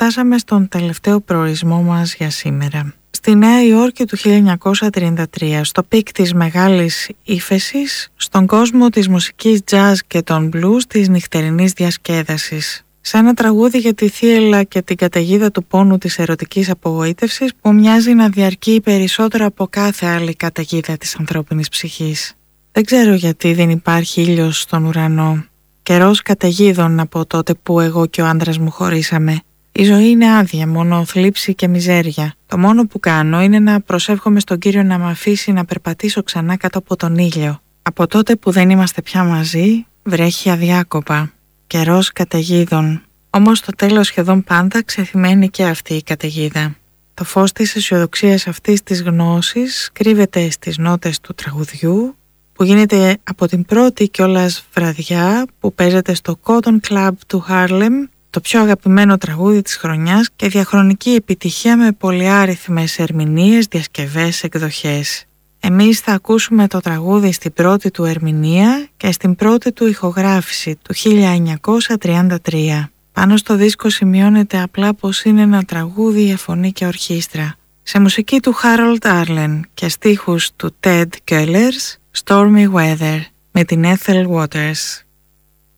φτάσαμε στον τελευταίο προορισμό μας για σήμερα. Στη Νέα Υόρκη του 1933, στο πικ της μεγάλης ύφεσης, στον κόσμο της μουσικής jazz και των blues της νυχτερινής διασκέδασης. Σε ένα τραγούδι για τη θύελλα και την καταιγίδα του πόνου της ερωτικής απογοήτευσης που μοιάζει να διαρκεί περισσότερο από κάθε άλλη καταιγίδα της ανθρώπινης ψυχής. Δεν ξέρω γιατί δεν υπάρχει ήλιος στον ουρανό. Καιρός καταιγίδων από τότε που εγώ και ο άντρας μου χωρίσαμε. Η ζωή είναι άδεια, μόνο θλίψη και μιζέρια. Το μόνο που κάνω είναι να προσεύχομαι στον Κύριο να με αφήσει να περπατήσω ξανά κάτω από τον ήλιο. Από τότε που δεν είμαστε πια μαζί, βρέχει αδιάκοπα. Καιρός καταιγίδων. Όμως στο τέλος σχεδόν πάντα ξεθυμένει και αυτή η καταιγίδα. Το φως της αισιοδοξίας αυτής της γνώσης κρύβεται στις νότες του τραγουδιού, που γίνεται από την πρώτη κιόλας βραδιά που παίζεται στο Cotton Club του Harlem, το πιο αγαπημένο τραγούδι της χρονιάς και διαχρονική επιτυχία με πολυάριθμες ερμηνείες, διασκευές, εκδοχές. Εμείς θα ακούσουμε το τραγούδι στην πρώτη του ερμηνεία και στην πρώτη του ηχογράφηση του 1933. Πάνω στο δίσκο σημειώνεται απλά πως είναι ένα τραγούδι για φωνή και ορχήστρα. Σε μουσική του Harold Arlen και στίχους του Ted Kellers, Stormy Weather, με την Ethel Waters.